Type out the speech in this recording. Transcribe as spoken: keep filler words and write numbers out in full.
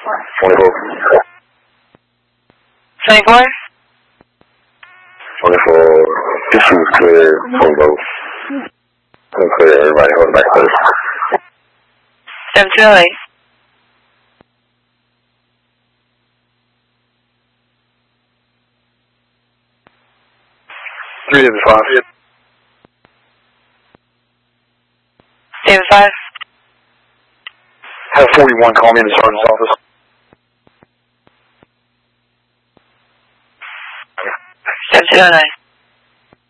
twenty-four. twenty-four? twenty-four. This is clear from both. I'm clear, everybody hold back first. seven two oh eight. three seven five. seven five. Have forty-one call me in the sergeant's office. seven two oh nine.